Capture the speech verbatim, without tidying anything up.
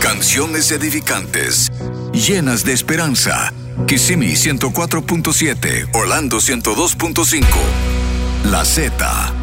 Canciones edificantes, llenas de esperanza. Kissimmee ciento cuatro punto siete, Orlando ciento dos punto cinco. La Z.